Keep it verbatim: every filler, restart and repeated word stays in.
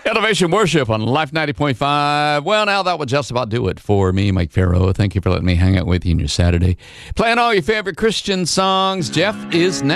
Elevation Worship on Life ninety point five. Well, now that would just about do it for me, Mike Farrow. Thank you for letting me hang out with you on your Saturday. Playing all your favorite Christian songs. Jeff is next.